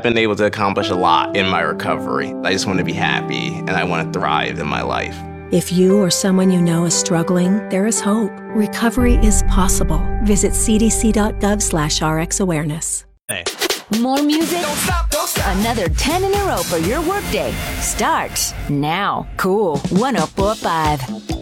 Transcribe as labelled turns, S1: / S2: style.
S1: been able to accomplish a lot in my recovery. I just want to be happy and I want to thrive in my life.
S2: If you or someone you know is struggling, there is hope. Recovery is possible. Visit cdc.gov/RxAwareness.
S3: Hey.
S4: More music?
S3: Don't stop, don't stop.
S4: Another 10 in a row for your workday starts now. Cool 104.5.